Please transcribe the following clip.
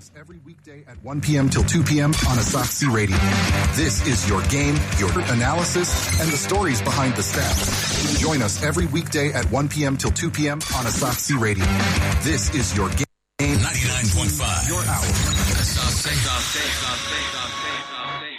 us every weekday at 1 p.m. till 2 p.m. on Asaxi Radio. This is your game, your analysis, and the stories behind the stats. Join us every weekday at 1 p.m. till 2 p.m. on Asaxi Radio. This is your game. 99.5. Your hour.